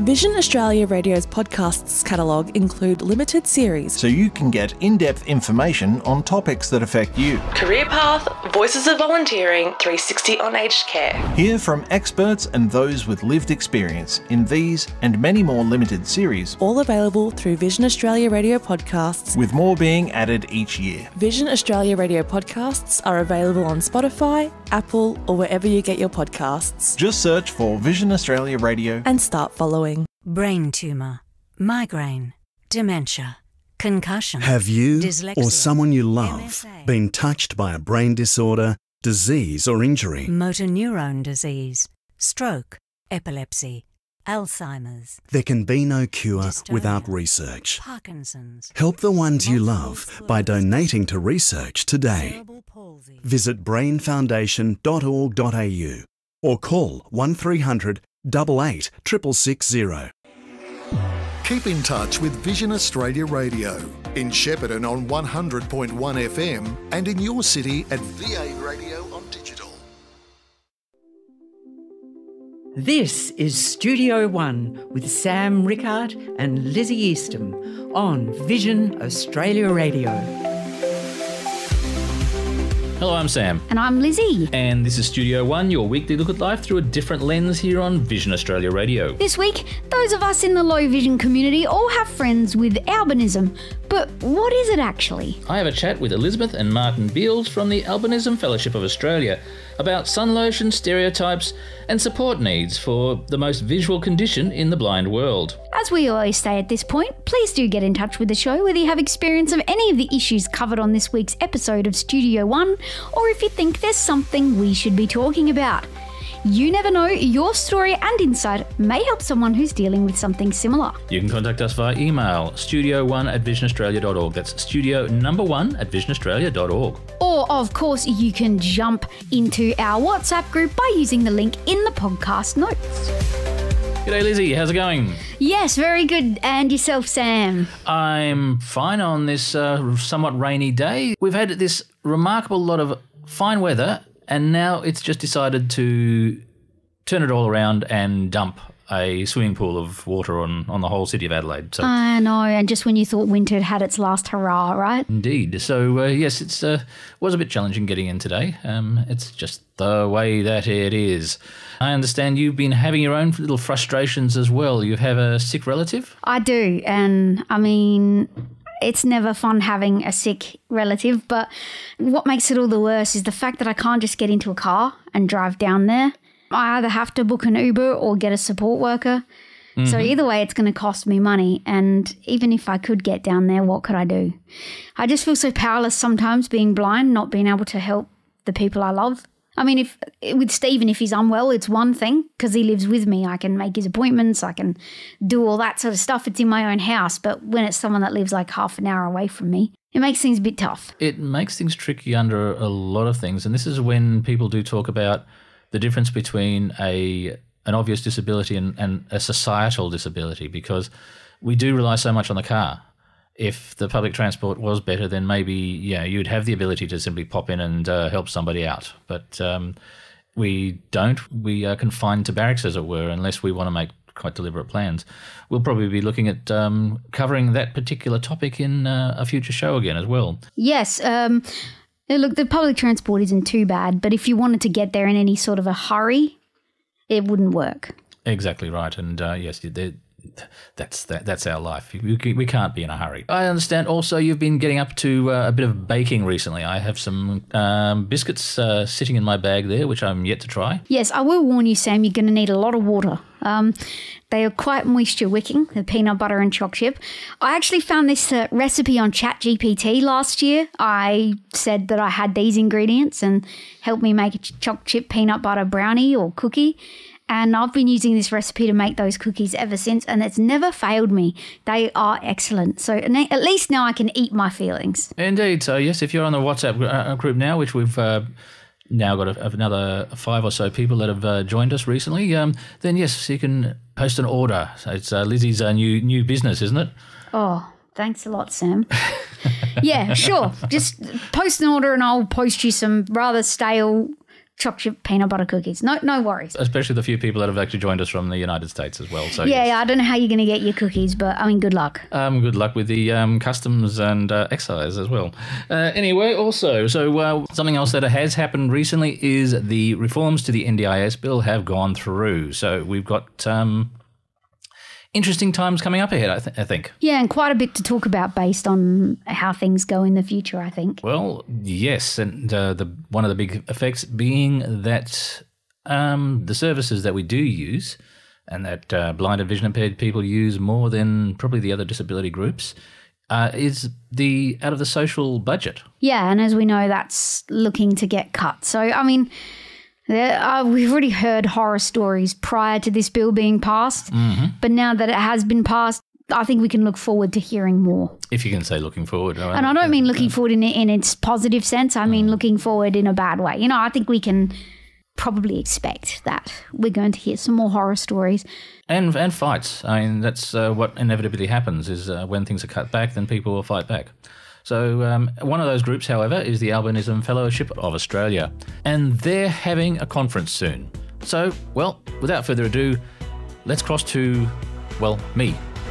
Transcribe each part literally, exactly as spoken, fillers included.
Vision Australia Radio's podcasts catalogue include limited series, so you can get in-depth information on topics that affect you. Career Path, Voices of Volunteering, three sixty on aged care. Hear from experts and those with lived experience in these and many more limited series. All available through Vision Australia Radio podcasts, with more being added each year. Vision Australia Radio podcasts are available on Spotify, Apple, or wherever you get your podcasts. Just search for Vision Australia Radio and start following. Brain tumour, migraine, dementia, concussion. Have you dyslexia, or someone you love M S A, been touched by a brain disorder, disease or injury? Motor neurone disease, stroke, epilepsy, Alzheimer's. There can be no cure dystonia, without research. Parkinson's. Help the ones you love sclerosis, by donating to research today. cerebral palsy. Visit brain foundation dot org dot a u or call one three hundred, eight eight, six six zero. Keep in touch with Vision Australia Radio in Shepparton on one hundred point one F M and in your city at V A Radio on digital. This is Studio One with Sam Rickard and Lizzie Eastham on Vision Australia Radio. Hello, I'm Sam. And I'm Lizzie. And this is Studio One, your weekly look at life through a different lens here on Vision Australia Radio. This week, those of us in the low vision community all have friends with albinism. But what is it actually? I have a chat with Elizabeth and Martin Beals from the Albinism Fellowship of Australia about sun lotion stereotypes and support needs for the most visual condition in the blind world. As we always say at this point, please do get in touch with the show whether you have experience of any of the issues covered on this week's episode of Studio One, or if you think there's something we should be talking about. You never know, your story and insight may help someone who's dealing with something similar. You can contact us via email, studio one at vision australia dot org. That's studio number one at vision australia dot org. Or, of course, you can jump into our WhatsApp group by using the link in the podcast notes. G'day, Lizzie. How's it going? Yes, very good. And yourself, Sam? I'm fine on this uh, somewhat rainy day. We've had this remarkable lot of fine weather, and now it's just decided to turn it all around and dump a swimming pool of water on, on the whole city of Adelaide. So, I know, and just when you thought winter had had its last hurrah, right? Indeed. So, uh, yes, it's uh, was a bit challenging getting in today. Um, it's just the way that it is. I understand you've been having your own little frustrations as well. You have a sick relative? I do, and I mean, it's never fun having a sick relative, but what makes it all the worse is the fact that I can't just get into a car and drive down there. I either have to book an Uber or get a support worker. Mm-hmm. So either way, it's going to cost me money. And even if I could get down there, what could I do? I just feel so powerless sometimes, being blind, not being able to help the people I love. I mean, if with Stephen, if he's unwell, it's one thing because he lives with me. I can make his appointments. I can do all that sort of stuff. It's in my own house. But when it's someone that lives like half an hour away from me, it makes things a bit tough. It makes things tricky under a lot of things. And this is when people do talk about the difference between a an obvious disability and, and a societal disability, because we do rely so much on the car. If the public transport was better, then maybe yeah, you'd have the ability to simply pop in and uh, help somebody out. But um, we don't. We are confined to barracks, as it were, unless we want to make quite deliberate plans. We'll probably be looking at um, covering that particular topic in uh, a future show again as well. Yes. Um, look, the public transport isn't too bad, but if you wanted to get there in any sort of a hurry, it wouldn't work. Exactly right. And uh, yes, that's that, that's our life. We, we can't be in a hurry. I understand also you've been getting up to uh, a bit of baking recently. I have some um, biscuits uh, sitting in my bag there, which I'm yet to try. Yes, I will warn you, Sam, you're going to need a lot of water. Um, they are quite moisture wicking, the peanut butter and choc chip. I actually found this uh, recipe on ChatGPT last year. I said that I had these ingredients and helped me make a choc chip peanut butter brownie or cookie. And I've been using this recipe to make those cookies ever since, and it's never failed me. They are excellent. So at least now I can eat my feelings. Indeed. So yes, if you're on the WhatsApp group now, which we've uh, now got a, another five or so people that have uh, joined us recently, um, then yes, you can post an order. So it's uh, Lizzie's uh, new new business, isn't it? Oh, thanks a lot, Sam. Yeah, sure. Just post an order and I'll post you some rather stale chocolate chip peanut butter cookies. No, no worries. Especially the few people that have actually joined us from the United States as well. So yeah, yes. yeah, I don't know how you're going to get your cookies, but I mean, good luck. Um, good luck with the um, customs and uh, excise as well. Uh, anyway, also, so uh, something else that has happened recently is the reforms to the N D I S bill have gone through. So we've got um, interesting times coming up ahead, I, th- I think. Yeah, and quite a bit to talk about based on how things go in the future, I think. Well, yes, and uh, the one of the big effects being that um, the services that we do use and that uh, blind and vision impaired people use more than probably the other disability groups uh, is the out of the social budget. Yeah, and as we know, that's looking to get cut. So, I mean, there, uh, we've already heard horror stories prior to this bill being passed, mm-hmm. but now that it has been passed, I think we can look forward to hearing more. If you can say looking forward. And I don't mean looking forward in, in its positive sense. I mean mm. looking forward in a bad way. You know, I think we can probably expect that we're going to hear some more horror stories. And and fights. I mean, that's uh, what inevitably happens is uh, when things are cut back, then people will fight back. So um, one of those groups, however, is the Albinism Fellowship of Australia, and they're having a conference soon. So, well, without further ado, let's cross to, well, me.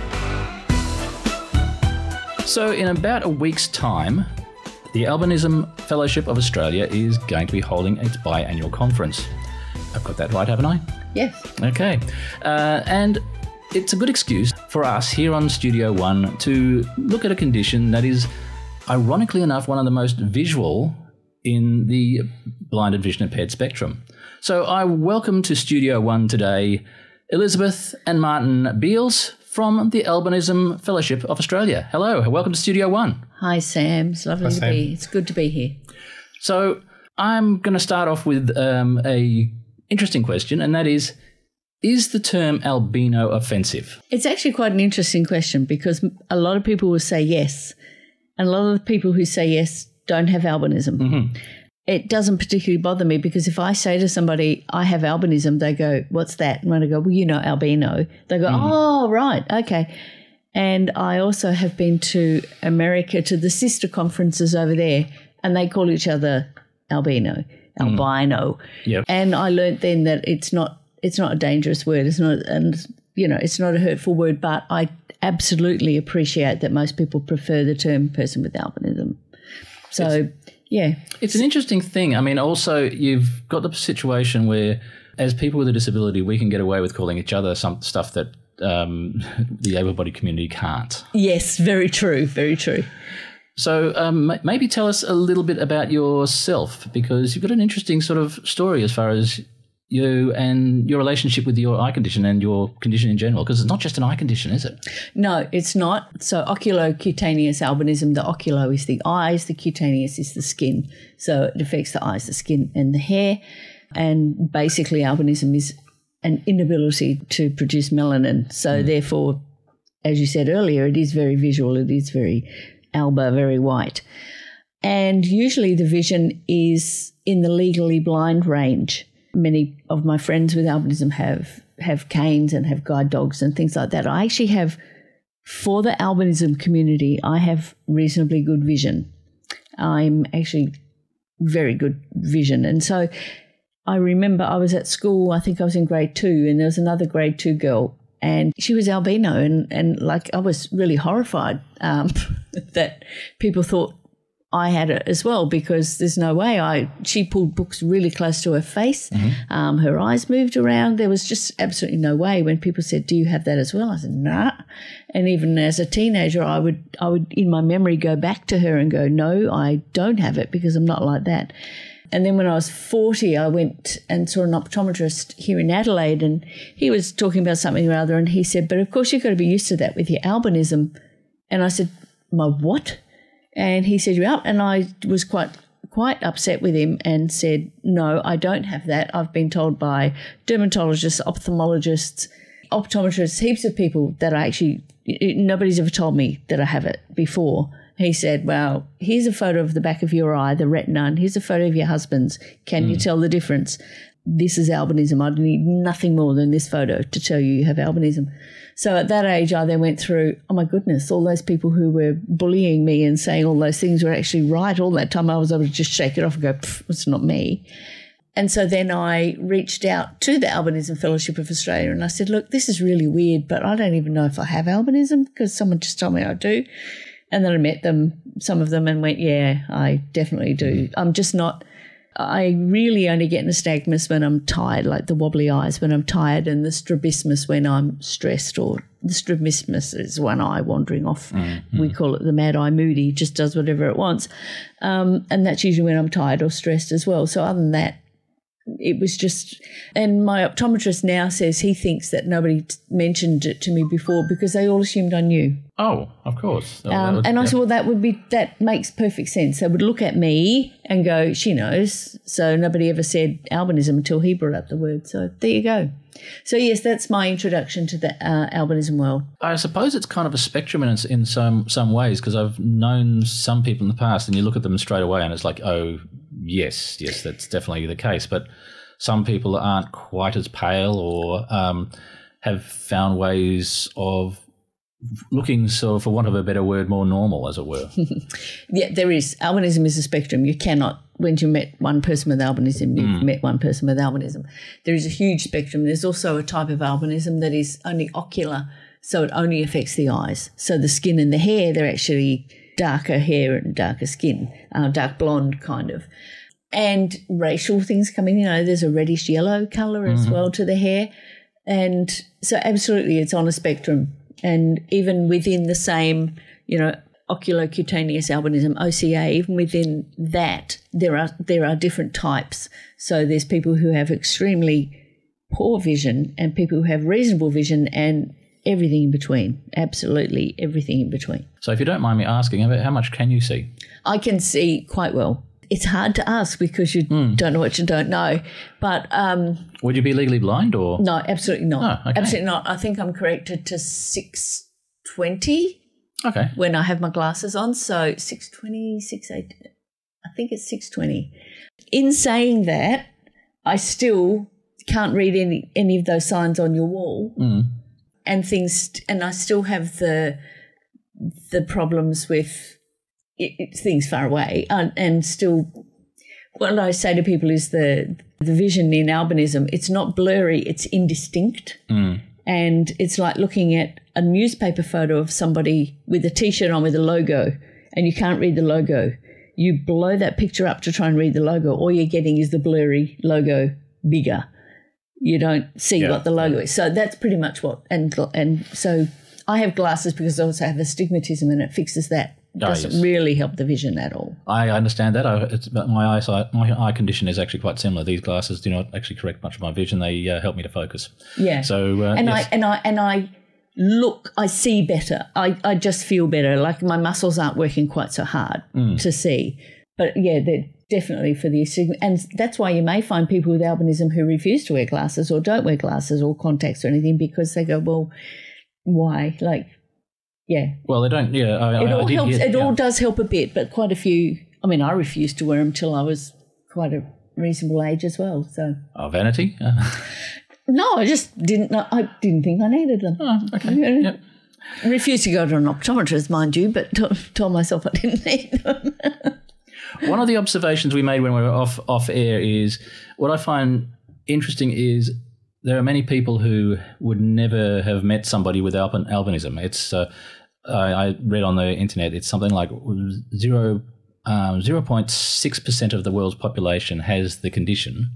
So in about a week's time, the Albinism Fellowship of Australia is going to be holding its biannual conference. I've got that right, haven't I? Yes. Okay. Uh, and it's a good excuse for us here on Studio One to look at a condition that is, ironically enough, one of the most visual in the blind and vision impaired spectrum. So I welcome to Studio One today Elizabeth and Martin Beals from the Albinism Fellowship of Australia. Hello, welcome to Studio One. Hi, Sam. It's lovely Hi, to Sam. be. It's good to be here. So I'm going to start off with um, a interesting question, and that is, is the term albino offensive? It's actually quite an interesting question because a lot of people will say yes, and a lot of the people who say yes don't have albinism. Mm-hmm. It doesn't particularly bother me because if I say to somebody, I have albinism, they go, what's that? And when I go, well, you know, albino, they go, Mm-hmm. oh, right, okay. And I also have been to America to the sister conferences over there, and they call each other albino, albino. Yep. And I learnt then that it's not it's not a dangerous word. It's not, and you know, it's not a hurtful word. But I absolutely appreciate that most people prefer the term person with albinism. So, It's- yeah, It's an interesting thing. I mean, also, you've got the situation where, as people with a disability, we can get away with calling each other some stuff that um, the able-bodied community can't. yes, very true, very true. So um, m- maybe tell us a little bit about yourself, because you've got an interesting sort of story as far as you and your relationship with your eye condition and your condition in general, because it's not just an eye condition, is it? No, it's not. So oculocutaneous albinism, the oculo is the eyes, the cutaneous is the skin. So it affects the eyes, the skin and the hair. And basically albinism is an inability to produce melanin. So Mm. therefore, as you said earlier, it is very visual. It is very alba, very white. And usually the vision is in the legally blind range. Many of my friends with albinism have, have canes and have guide dogs and things like that. I actually have, for the albinism community, I have reasonably good vision. I'm actually very good vision. And so I remember I was at school, I think I was in grade two, and there was another grade two girl, and she was albino, and, and like I was really horrified um, that people thought I had it as well, because there's no way. I she pulled books really close to her face. Mm-hmm. Um, her eyes moved around. There was just absolutely no way. When people said, "Do you have that as well?" I said, "Nah." And even as a teenager, I would I would in my memory go back to her and go, "No, I don't have it because I'm not like that." And then when I was forty, I went and saw an optometrist here in Adelaide, and he was talking about something or other, and he said, "But of course you've got to be used to that with your albinism." And I said, "My what?" And he said, "Yeah." And I was quite quite upset with him and said, "No, I don't have that. I've been told by dermatologists, ophthalmologists, optometrists, heaps of people that I actually, nobody's ever told me that I have it before." He said, "Well, here's a photo of the back of your eye, the retina, and here's a photo of your husband's. Can mm. you tell the difference? This is albinism. I need nothing more than this photo to tell you you have albinism." So at that age, I then went through, oh my goodness, all those people who were bullying me and saying all those things were actually right all that time. I was able to just shake it off and go, "Pff, it's not me." And so then I reached out to the Albinism Fellowship of Australia and I said, look, this is really weird, but I don't even know if I have albinism because someone just told me I do. And then I met them, some of them, and went, yeah, I definitely do. I'm just not, I really only get nystagmus when I'm tired, like the wobbly eyes when I'm tired, and the strabismus when I'm stressed, or the strabismus is one eye wandering off. Mm-hmm. We call it the mad eye moody, just does whatever it wants. Um, and that's usually when I'm tired or stressed as well. So other than that, it was just, and my optometrist now says he thinks that nobody t- mentioned it to me before because they all assumed I knew. Oh, of course. Oh, Um, would, and I yeah. said, well, that would be, that makes perfect sense. They would look at me and go, she knows. So nobody ever said albinism until he brought up the word. So there you go. So yes, that's my introduction to the uh, albinism world. I suppose it's kind of a spectrum in, in some some ways, because I've known some people in the past and you look at them straight away and it's like, oh, yes, yes, that's definitely the case. But some people aren't quite as pale or um, have found ways of looking, so for want of a better word, more normal, as it were. Yeah, there is. Albinism is a spectrum. You cannot, when you met one person with albinism, you've Mm. met one person with albinism. There is a huge spectrum. There's also a type of albinism that is only ocular, so it only affects the eyes. So the skin and the hair, they're actually darker hair and darker skin, uh, dark blonde kind of. And racial things coming, you know, there's a reddish yellow colour as Mhm. well to the hair. And so absolutely it's on a spectrum. And even within the same, you know, oculocutaneous albinism, O C A, even within that, there are there are different types. So there's people who have extremely poor vision and people who have reasonable vision and everything in between, absolutely everything in between. So if you don't mind me asking, how how much can you see? I can see quite well. It's hard to ask because you Mm. don't know what you don't know. But um, Would you be legally blind or? no, absolutely not. Oh, okay. Absolutely not. I think I'm corrected to six twenty Okay. when I have my glasses on. So six twenty, six eighty, I think it's six twenty. In saying that, I still can't read any, any of those signs on your wall Mm. and things, and I still have the the problems with it, it, things far away, and, and still, what I say to people is the the vision in albinism, it's not blurry, it's indistinct, Mm. and it's like looking at a newspaper photo of somebody with a T-shirt on with a logo, and you can't read the logo. You blow that picture up to try and read the logo. All you're getting is the blurry logo bigger. You don't see Yeah. what the logo is. So that's pretty much what, and and so I have glasses because I also have astigmatism, and it fixes that. It Ah, doesn't yes. really help the vision at all. I understand that. I, it's, but my eyesight, my eye condition is actually quite similar. These glasses do not actually correct much of my vision. They uh, help me to focus. Yeah. So uh, and yes. I and I and I look, I see better. I, I just feel better. Like my muscles aren't working quite so hard Mm. to see. But yeah, they're definitely for the astigma. And that's why you may find people with albinism who refuse to wear glasses or don't wear glasses or contacts or anything because they go, well, why? Like, yeah. Well, they don't. Yeah, I, It I, I all did helps. hear- It yeah. all does help a bit, but quite a few. I mean, I refused to wear them till I was quite a reasonable age as well. So Oh, vanity. Uh, no, I just didn't. know I didn't think I needed them. oh, okay. Yeah. Yep. Refused to go to an optometrist, mind you, but t- told myself I didn't need them. One of the observations we made when we were off off air is what I find interesting is there are many people who would never have met somebody with alpin, albinism. It's uh, I, I read on the internet it's something like zero um, zero point six percent of the world's population has the condition,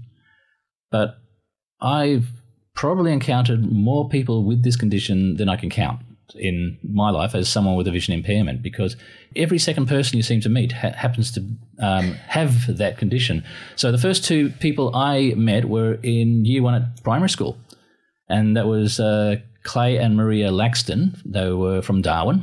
but I've probably encountered more people with this condition than I can count in my life as someone with a vision impairment, because every second person you seem to meet ha- happens to um, have that condition. So the first two people I met were in year one at primary school, and that was uh, Clay and Maria Laxton. They were from Darwin.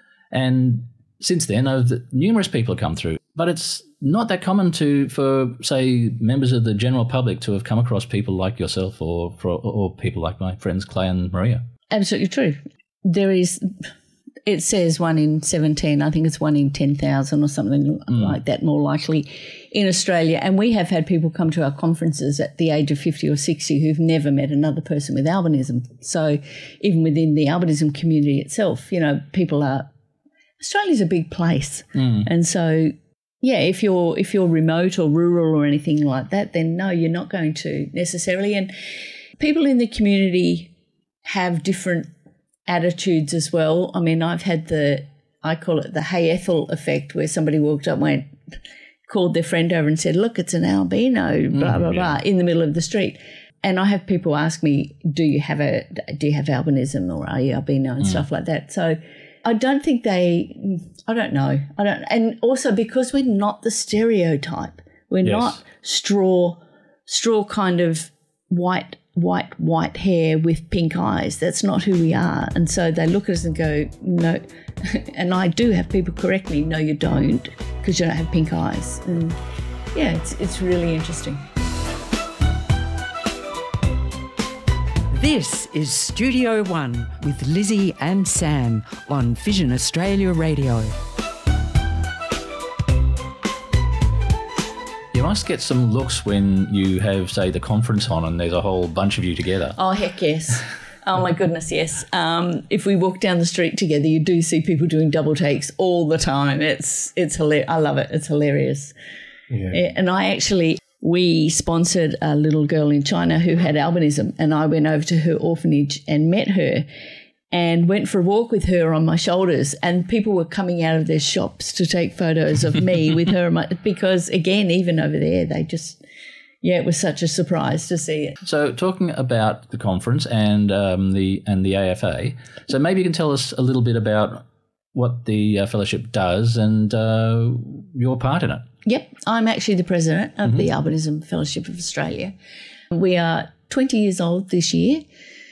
And since then, uh, numerous people have come through. But it's not that common to for, say, members of the general public to have come across people like yourself or, for, or people like my friends Clay and Maria. Absolutely true. There is, it says one in seventeen, I think it's one in ten thousand or something Mm. like that, more likely, in Australia. And we have had people come to our conferences at the age of fifty or sixty who've never met another person with albinism. So even within the albinism community itself, you know, people are, Australia's a big place. Mm. And so yeah, if you're if you're remote or rural or anything like that, then no, you're not going to necessarily. And people in the community have different attitudes as well. I mean, I've had the, I call it the Hey Ethel effect, where somebody walked up and went, called their friend over and said, look, it's an albino, blah, blah, Mm, yeah. blah, in the middle of the street. And I have people ask me, do you have a, do you have albinism or are you albino and stuff like that? So I don't think they, I don't know. I don't, and also because we're not the stereotype, we're Yes. not straw, straw kind of white, white, white hair with pink eyes. That's not who we are. And so they look at us and go, no. And I do have people correct me, no, you don't, because you don't have pink eyes. And yeah, it's it's really interesting. This is Studio One with Lizzie and Sam on Vision Australia Radio. You must get some looks when you have, say, the conference on and there's a whole bunch of you together. Oh, heck yes. Oh, my goodness, yes. Um, if we walk down the street together, you do see people doing double takes all the time. It's it's hilarious. I love it. It's hilarious. Yeah. Yeah, and I actually, we sponsored a little girl in China who had albinism, and I went over to her orphanage and met her and went for a walk with her on my shoulders, and people were coming out of their shops to take photos of me with her on my, because, again, even over there, they just, yeah, it was such a surprise to see it. So talking about the conference and um, the and the A F A, so maybe you can tell us a little bit about what the uh, fellowship does and uh, your part in it. Yep, I'm actually the president of the Albinism Fellowship of Australia. We are twenty years old this year,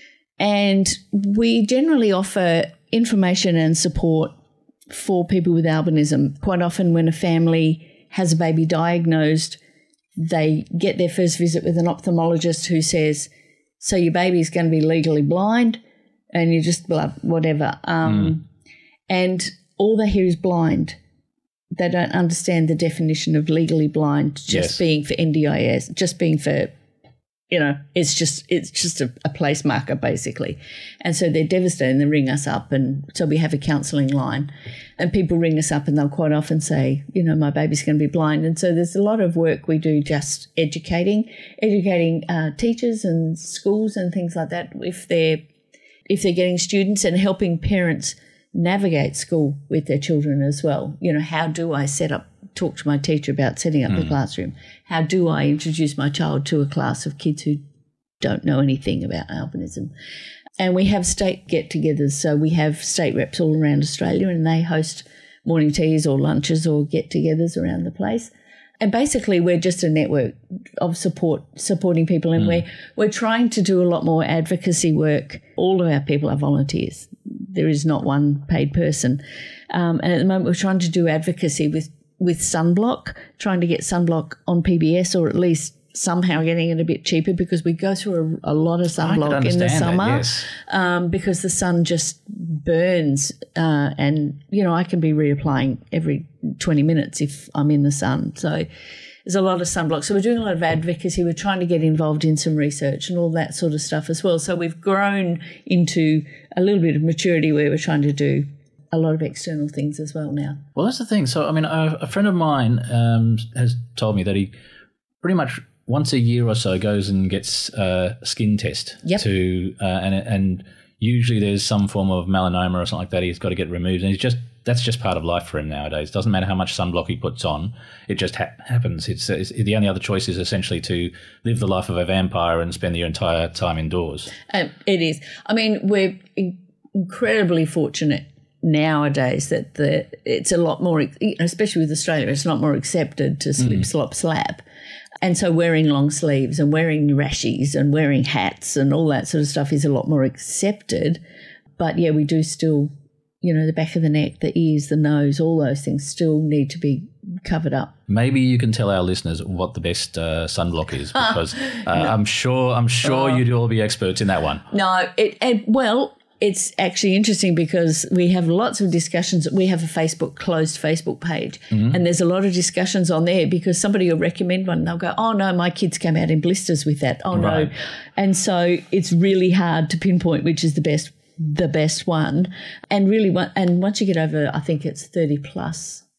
and we generally offer information and support for people with albinism. Quite often when a family has a baby diagnosed, they get their first visit with an ophthalmologist who says, so your baby's going to be legally blind, and you just blah, whatever. Um, And all they hear is blind. They don't understand the definition of legally blind just Yes. being for N D I S, just being for, you know, it's just it's just a, a place marker basically. And so they're devastated and they ring us up, and so we have a counselling line, and people ring us up and they'll quite often say, you know, my baby's going to be blind. And so there's a lot of work we do just educating, educating uh, teachers and schools and things like that if they're if they're getting students, and helping parents navigate school with their children as well. You know, how do I set up, talk to my teacher about setting up the classroom? How do I introduce my child to a class of kids who don't know anything about albinism? And we have state get-togethers. So we have state reps all around Australia, and they host morning teas or lunches or get-togethers around the place. And basically we're just a network of support, supporting people, and we're, we're trying to do a lot more advocacy work. All of our people are volunteers. There is not one paid person. Um, and at the moment we're trying to do advocacy with, with sunblock, trying to get sunblock on P B S, or at least somehow getting it a bit cheaper, because we go through a, a lot of sunblock in the summer that, yes. um, because the sun just burns. Uh, and, you know, I can be reapplying every twenty minutes if I'm in the sun. So there's a lot of sunblock. So we're doing a lot of advocacy. We're trying to get involved in some research and all that sort of stuff as well. So we've grown into a little bit of maturity where we're trying to do a lot of external things as well now. Well, that's the thing. So, I mean, a, a friend of mine um, has told me that he pretty much once a year or so goes and gets a skin test. Yep. To uh, and and usually there's some form of melanoma or something like that he's got to get removed, and he's just that's just part of life for him nowadays. It doesn't matter how much sunblock he puts on; it just ha- happens. It's, it's the only other choice is essentially to live the life of a vampire and spend your entire time indoors. Um, it is. I mean, we're in- incredibly fortunate nowadays that the it's a lot more, especially with Australia, it's a lot more accepted to slip, slop, slap. And so wearing long sleeves and wearing rashies and wearing hats and all that sort of stuff is a lot more accepted. But, yeah, we do still, you know, the back of the neck, the ears, the nose, all those things still need to be covered up. Maybe you can tell our listeners what the best uh, sunblock is, because uh, I'm sure I'm sure Oh. you'd all be experts in that one. No, it, it well, it's actually interesting because we have lots of discussions. We have a Facebook, closed Facebook page, and there's a lot of discussions on there because somebody will recommend one and they'll go, oh, no, my kids came out in blisters with that. Oh, Right. no. And so it's really hard to pinpoint which is the best the best one. And really, one- and once you get over, I think it's thirty plus,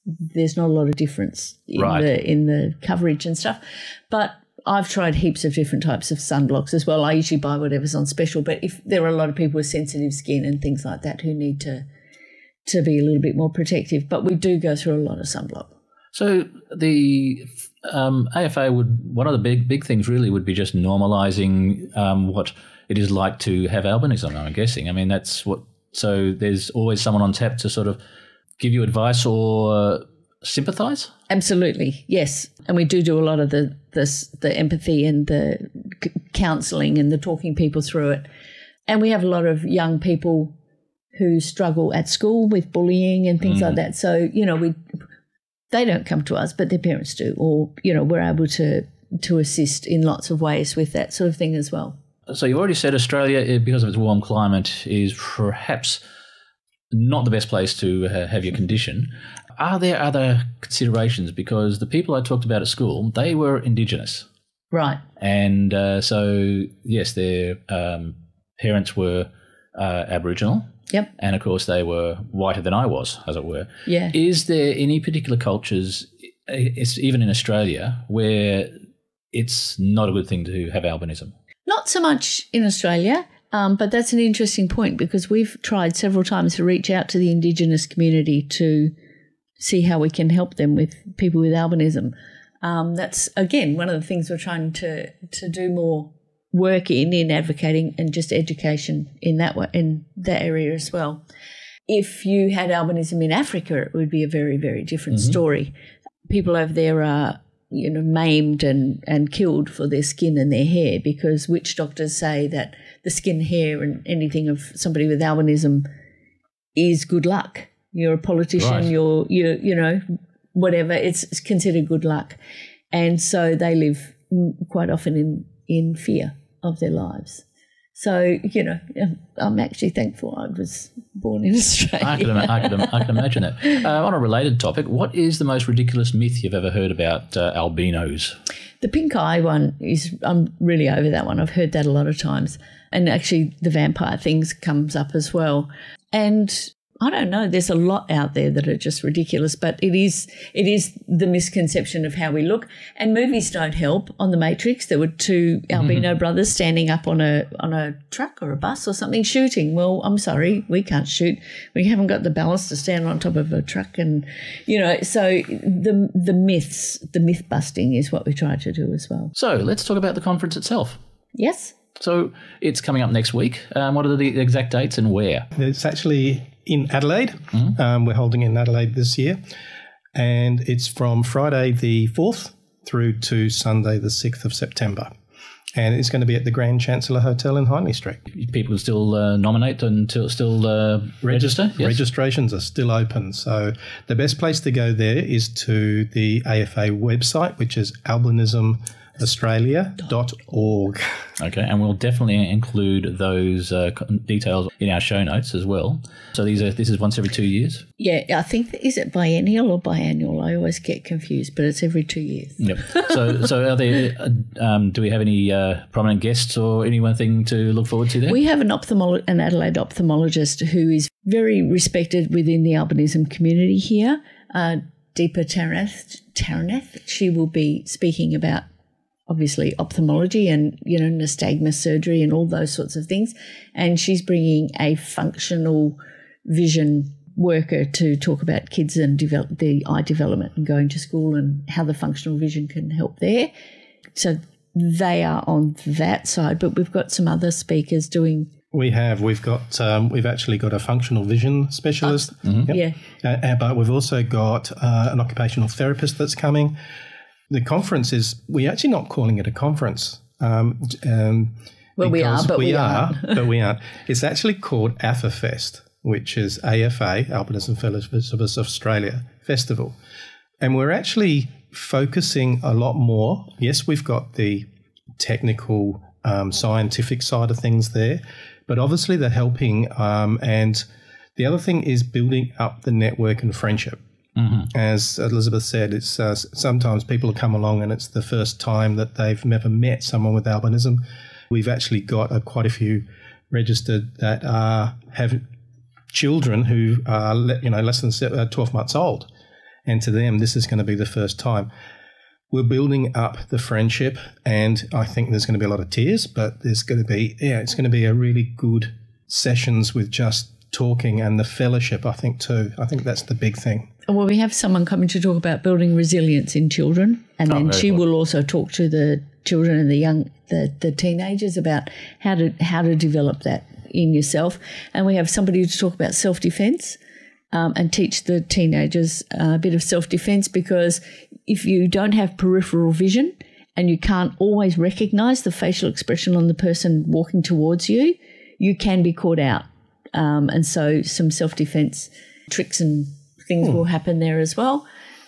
there's not a lot of difference in Right. the in the coverage and stuff. But I've tried heaps of different types of sunblocks as well. I usually buy whatever's on special, but if there are a lot of people with sensitive skin and things like that who need to to be a little bit more protective, but we do go through a lot of sunblock. So the um, A F A would, one of the big big things really would be just normalising um, what it is like to have albinism, I'm guessing. I mean, that's what, so there's always someone on tap to sort of give you advice or sympathise? Absolutely, yes. And we do do a lot of the this, the empathy and the c- counselling and the talking people through it. And we have a lot of young people who struggle at school with bullying and things mm. like that. So, you know, we they don't come to us, but their parents do, or, you know, we're able to to assist in lots of ways with that sort of thing as well. So you've already said Australia, because of its warm climate, is perhaps not the best place to uh, have your condition. Are there other considerations? Because the people I talked about at school, they were Indigenous. Right. And uh, so, yes, their um, parents were uh, Aboriginal. Yep. And, of course, they were whiter than I was, as it were. Yeah. Is there any particular cultures, it's even in Australia, where it's not a good thing to have albinism? Not so much in Australia, um, but that's an interesting point because we've tried several times to reach out to the Indigenous community to see how we can help them with people with albinism. Um, that's, again, one of the things we're trying to to do more work in, in advocating and just education in that way, in that area as well. If you had albinism in Africa, it would be a very, very different mm-hmm. story. People over there are, you know, maimed and, and killed for their skin and their hair because witch doctors say that the skin, hair and anything of somebody with albinism is good luck. You're a politician, right. you're, you're, you know, whatever, it's, it's considered good luck. And so they live quite often in, in fear of their lives. So, you know, I'm actually thankful I was born in Australia. I can, I can, I can imagine that. Uh, on a related topic, what is the most ridiculous myth you've ever heard about uh, albinos? The pink eye one is, I'm really over that one. I've heard that a lot of times. And actually the vampire things comes up as well. And I don't know, there's a lot out there that are just ridiculous, but it is it is the misconception of how we look. And movies don't help. On The Matrix, there were two albino mm-hmm. brothers standing up on a on a truck or a bus or something shooting. Well, I'm sorry, we can't shoot. We haven't got the balance to stand on top of a truck. And, you know, so the the myths, the myth busting is what we try to do as well. So let's talk about the conference itself. Yes. So it's coming up next week. Um, what are the exact dates and where? It's actually in Adelaide. Mm-hmm. Um, we're holding it in Adelaide this year. And it's from Friday the fourth through to Sunday the sixth of September. And it's going to be at the Grand Chancellor Hotel in Hindley Street. People still uh, nominate and still uh, register? Yes. Registrations are still open. So the best place to go there is to the A F A website, which is albinism australia dot org. Okay, and we'll definitely include those uh, details in our show notes as well. So these are this is once every two years? Yeah, I think, is it biennial or biannual? I always get confused, but it's every two years. Yep. So so are there, uh, um, do we have any uh, prominent guests or anything to look forward to there? We have an ophthalmolo- an Adelaide ophthalmologist who is very respected within the albinism community here, uh, Deepa Taranath. Taranath. She will be speaking about obviously ophthalmology and, you know, nystagmus surgery and all those sorts of things. And she's bringing a functional vision worker to talk about kids and develop the eye development and going to school and how the functional vision can help there. So they are on that side, but we've got some other speakers doing. We have. We've got. Um, we've actually got a functional vision specialist. Oh, mm-hmm. Yep. Yeah. Uh, but we've also got uh, an occupational therapist that's coming. The conference is, we're actually not calling it a conference. Um, um, well, we are, but we, we are, but we aren't. It's actually called AFAFest, which is A F A, Albinism Fellowships of Australia Festival. And we're actually focusing a lot more. Yes, we've got the technical, um, scientific side of things there, but obviously they're helping. Um, and the other thing is building up the network and friendship. Mm-hmm. As Elizabeth said, it's uh, sometimes people come along and it's the first time that they've never met someone with albinism. We've actually got uh, quite a few registered that uh, have children who are le- you know less than twelve months old, And to them, this is going to be the first time. We're building up the friendship, and I think there's going to be a lot of tears, but there's going to be, yeah, it's going to be a really good sessions with just talking, and the fellowship, I think, too. I think that's the big thing. Well, we have someone coming to talk about building resilience in children, and Oh, then very she cool. will also talk to the children and the young, the, the teenagers about how to how to develop that in yourself. And we have somebody to talk about self-defense um, and teach the teenagers uh, a bit of self-defense, because if you don't have peripheral vision and you can't always recognize the facial expression on the person walking towards you, you can be caught out. Um, and so some self-defense tricks and things Hmm. will happen there as well.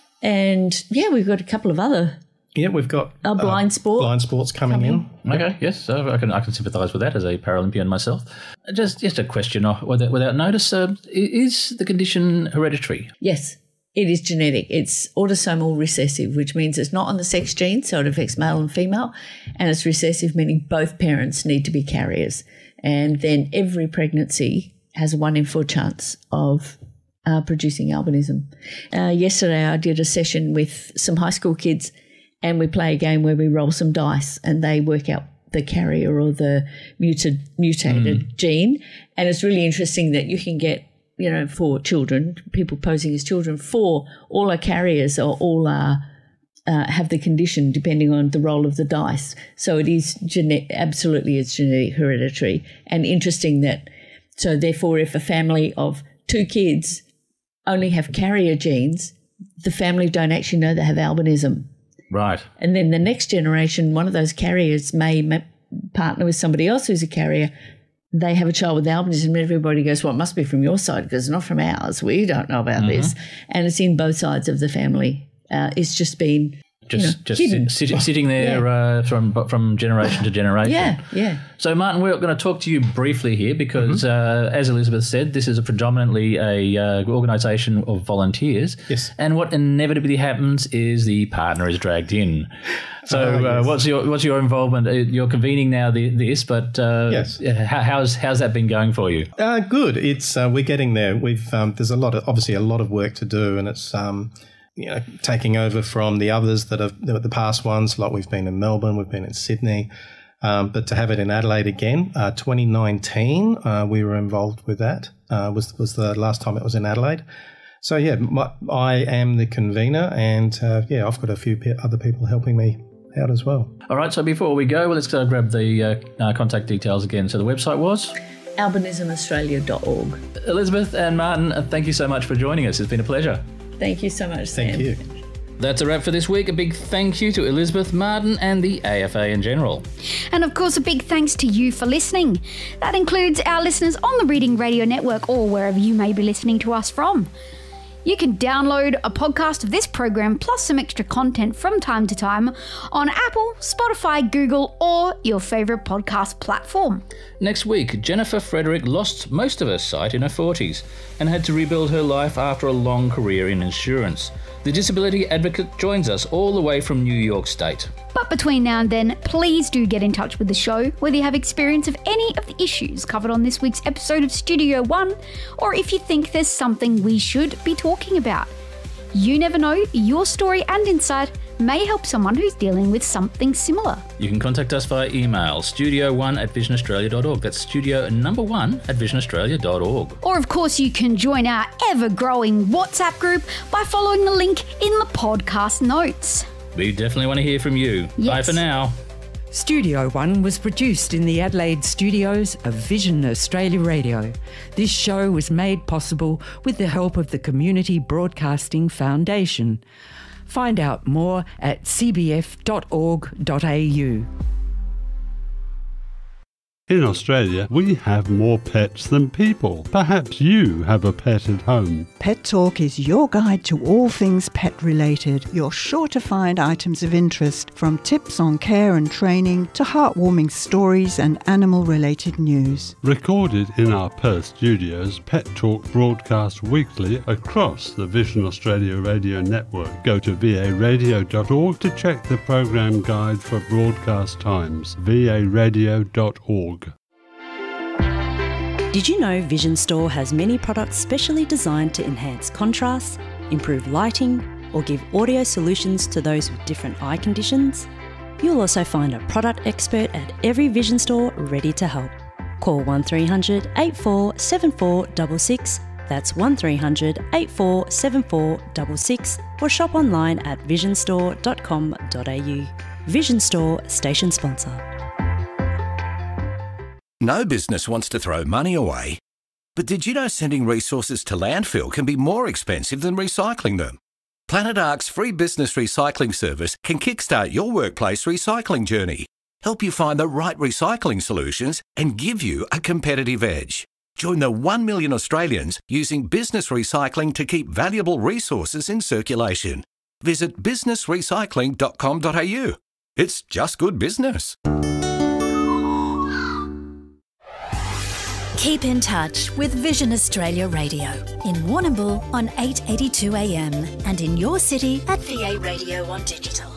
And, yeah, we've got a couple of other Yeah, we've got uh, blind sport. blind sports coming, coming. in. Okay, yes, so I can I can sympathise with that as a Paralympian myself. Just just a question, uh, without, without notice, uh, is the condition hereditary? Yes, it is genetic. It's autosomal recessive, which means it's not on the sex gene, so it affects male and female, and it's recessive, meaning both parents need to be carriers. And then every pregnancy has a one in four chance of uh, producing albinism. Uh, yesterday I did a session with some high school kids, and we play a game where we roll some dice and they work out the carrier or the muted, mutated Mm. gene. And it's really interesting that you can get, you know, for children, people posing as children, four, all are carriers or all are uh, have the condition depending on the roll of the dice. So it is gene- absolutely it's genetic hereditary. And interesting that, so therefore if a family of two kids only have carrier genes, the family don't actually know they have albinism. Right. And then the next generation, one of those carriers may ma- partner with somebody else who's a carrier. They have a child with albinism, and everybody goes, well, it must be from your side because it's not from ours. We don't know about Mhm. this. And it's in both sides of the family. Uh, it's just been, Just you know, just hidden. sit, sit, sitting there uh, from from generation to generation. Yeah, yeah. So, Martin, we're going to talk to you briefly here because, uh, as Elizabeth said, this is a predominantly a uh, organisation of volunteers. Yes. And what inevitably happens is the partner is dragged in. So, Oh, uh, yes. what's your what's your involvement? Uh, You're convening now the, this, but uh, Yes. how, how's how's that been going for you? Uh, good. It's uh, we're getting there. We've um, there's a lot of obviously a lot of work to do, and it's um, you know taking over from the others that have the past ones. Like we've been in Melbourne, we've been in Sydney, um, but to have it in Adelaide again, uh, twenty nineteen, uh, we were involved with that. Uh, was was the last time it was in Adelaide. So yeah, my, I am the convener, and uh, yeah, I've got a few pe- other people helping me out as well. All right, so before we go, well, let's uh, grab the uh, uh, contact details again. So the website was? albinism australia dot org. Elizabeth and Martin, uh, thank you so much for joining us. It's been a pleasure. Thank you so much, Sam. Thank you. That's a wrap for this week. A big thank you to Elizabeth, Martin and the A F A in general. And of course, a big thanks to you for listening. That includes our listeners on the Reading Radio Network or wherever you may be listening to us from. You can download a podcast of this program plus some extra content from time to time on Apple, Spotify, Google, or your favourite podcast platform. Next week, Jennifer Frederick lost most of her sight in her forties and had to rebuild her life after a long career in insurance. The disability advocate joins us all the way from New York State. But between now and then, please do get in touch with the show, whether you have experience of any of the issues covered on this week's episode of Studio One, or if you think there's something we should be talking about. You never know, your story and insight may help someone who's dealing with something similar. You can contact us via email, studio one at vision australia dot org. That's studio number one at vision australia dot org. Or of course you can join our ever-growing WhatsApp group by following the link in the podcast notes. We definitely want to hear from you. Bye Yes. for now. Studio One was produced in the Adelaide studios of Vision Australia Radio. This show was made possible with the help of the Community Broadcasting Foundation. Find out more at c b f dot org dot a u. In Australia, we have more pets than people. Perhaps you have a pet at home. Pet Talk is your guide to all things pet related. You're sure to find items of interest, from tips on care and training to heartwarming stories and animal related news. Recorded in our Perth studios, Pet Talk broadcasts weekly across the Vision Australia Radio Network. Go to v a radio dot org to check the program guide for broadcast times. v a radio dot org. Did you know Vision Store has many products specially designed to enhance contrast, improve lighting, or give audio solutions to those with different eye conditions? You'll also find a product expert at every Vision store ready to help. Call one three hundred, eight four seven four six six, that's one three hundred, eight four seven four six six, or shop online at vision store dot com dot a u. Vision Store, station sponsor. No business wants to throw money away. But did you know sending resources to landfill can be more expensive than recycling them? Planet Ark's free business recycling service can kickstart your workplace recycling journey, help you find the right recycling solutions, and give you a competitive edge. Join the one million Australians using business recycling to keep valuable resources in circulation. Visit business recycling dot com dot a u. It's just good business. Keep in touch with Vision Australia Radio in Warrnambool on eight eighty-two A M and in your city at V A Radio on digital.